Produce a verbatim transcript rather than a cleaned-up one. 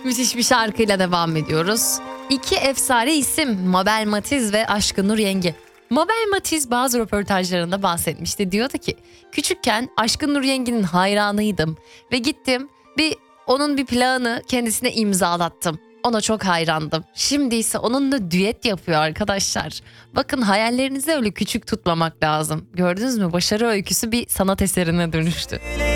Müthiş bir şarkıyla devam ediyoruz. İki efsane isim Mabel Matiz ve Aşkın Nur Yengi. Mabel Matiz bazı röportajlarında bahsetmişti. Diyordu ki küçükken Aşkın Nur Yengi'nin hayranıydım ve gittim bir onun bir plağını kendisine imzalattım. Ona çok hayrandım. Şimdi ise onunla düet yapıyor arkadaşlar. Bakın hayallerinizi öyle küçük tutmamak lazım. Gördünüz mü? Başarı öyküsü bir sanat eserine dönüştü.